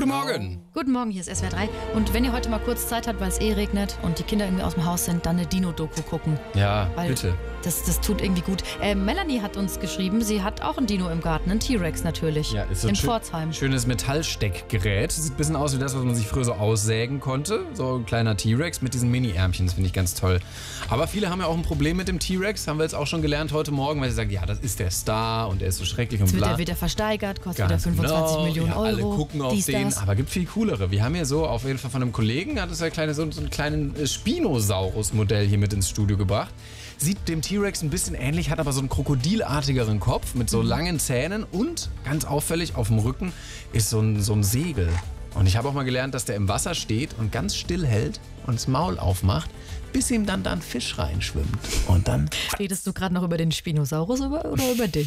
Guten Morgen. Guten Morgen, hier ist SWR 3. Und wenn ihr heute mal kurz Zeit habt, weil es regnet und die Kinder irgendwie aus dem Haus sind, dann eine Dino-Doku gucken. Ja, Weil bitte. Das tut irgendwie gut. Melanie hat uns geschrieben, sie hat auch einen Dino im Garten, einen T-Rex natürlich. Ja, ist so in ein Pforzheim. schönes Metallsteckgerät. Sieht ein bisschen aus wie das, was man sich früher so aussägen konnte. So ein kleiner T-Rex mit diesen Mini-Ärmchen, das finde ich ganz toll. Aber viele haben ja auch ein Problem mit dem T-Rex, haben wir jetzt auch schon gelernt heute Morgen, weil sie sagen, ja, das ist der Star und der ist so schrecklich und Jetzt wird bla. er wieder versteigert, kostet Ganz wieder 25 genau. Millionen Ja, Euro. alle gucken auf dies, den, das. aber gibt viel coolere. Wir haben hier so auf jeden Fall von einem Kollegen, hat es ja so ein kleines Spinosaurus-Modell hier mit ins Studio gebracht. Sieht dem T-Rex ein bisschen ähnlich, hat aber so einen krokodilartigeren Kopf mit so langen Zähnen und ganz auffällig auf dem Rücken ist so ein Segel. Und ich habe auch mal gelernt, dass der im Wasser steht und ganz still hält und das Maul aufmacht, bis ihm dann da ein Fisch reinschwimmt. Und dann... Redest du gerade noch über den Spinosaurus oder über dich?